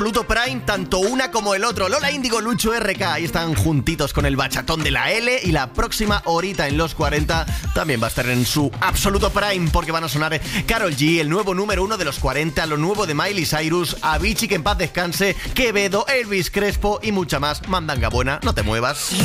Pluto Prime, tanto una como el otro. Lola Índigo, Lucho RK, ahí están juntitos con el bachatón de la L. Y la próxima horita en los 40 también va a estar en su absoluto prime, porque van a sonar Karol G, el nuevo número 1 de los 40, lo nuevo de Miley Cyrus, Avicii, que en paz descanse, Quevedo, Elvis Crespo y mucha más mandanga buena. No te muevas.